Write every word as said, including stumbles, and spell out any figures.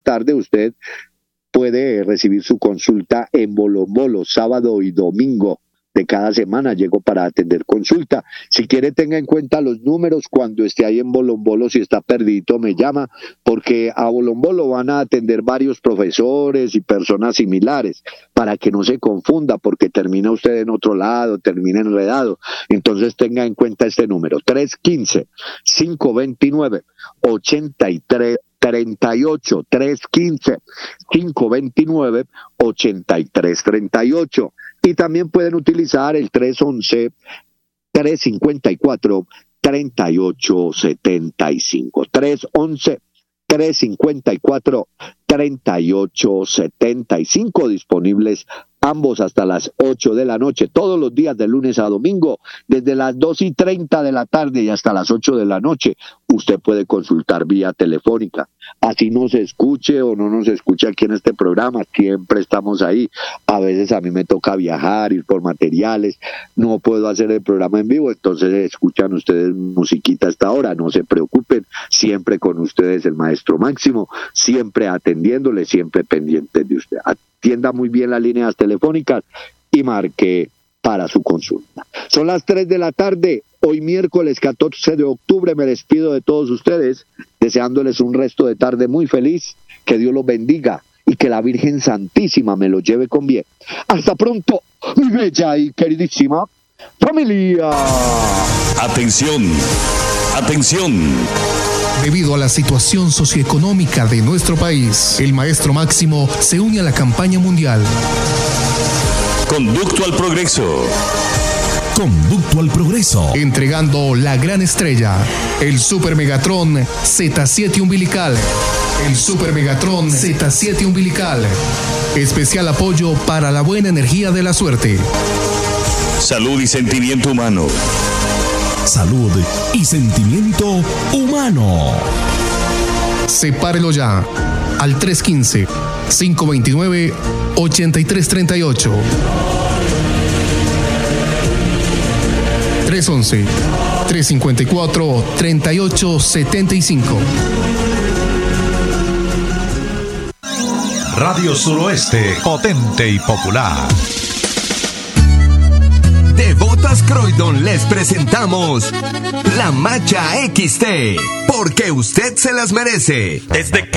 tarde usted puede recibir su consulta en Bolombolo, sábado y domingo de cada semana llego para atender consulta. Si quiere, tenga en cuenta los números cuando esté ahí en Bolombolo. Si está perdido, me llama, porque a Bolombolo van a atender varios profesores y personas similares, para que no se confunda, porque termina usted en otro lado, termina enredado. Entonces tenga en cuenta este número: tres uno cinco, cinco dos nueve, ocho tres treinta y ocho, tres uno cinco, cinco dos nueve, ocho tres treinta y ocho. Y también pueden utilizar el tres once, tres cincuenta y cuatro, treinta y ocho setenta y cinco. tres once, tres cincuenta y cuatro, treinta y ocho setenta y cinco, disponibles ambos hasta las ocho de la noche, todos los días de lunes a domingo, desde las dos y treinta de la tarde y hasta las ocho de la noche. Usted puede consultar vía telefónica. Así no se escuche o no nos escuche aquí en este programa, siempre estamos ahí. A veces a mí me toca viajar, ir por materiales, no puedo hacer el programa en vivo, entonces escuchan ustedes musiquita hasta ahora, no se preocupen, siempre con ustedes el Maestro Máximo, siempre atendiéndole, siempre pendiente de usted. Atienda muy bien las líneas telefónicas y marque para su consulta. Son las tres de la tarde, hoy miércoles catorce de octubre. Me despido de todos ustedes, deseándoles un resto de tarde muy feliz, que Dios los bendiga y que la Virgen Santísima me los lleve con bien. Hasta pronto, mi bella y queridísima familia. Atención, atención. Debido a la situación socioeconómica de nuestro país, el Maestro Máximo se une a la campaña mundial Conducto al Progreso. Conducto al Progreso. Entregando la gran estrella, el Super Megatron Z siete Umbilical. El Super Megatron Z siete Umbilical. Especial apoyo para la buena energía de la suerte. Salud y sentimiento humano. Salud y sentimiento humano. Sepárelo ya al tres uno cinco, cinco dos nueve, ocho tres tres ocho. tres uno uno, tres cinco cuatro, treinta y ocho setenta y cinco. Radio Suroeste, potente y popular. De Botas Croydon les presentamos La Macha X T, porque usted se las merece. Desde que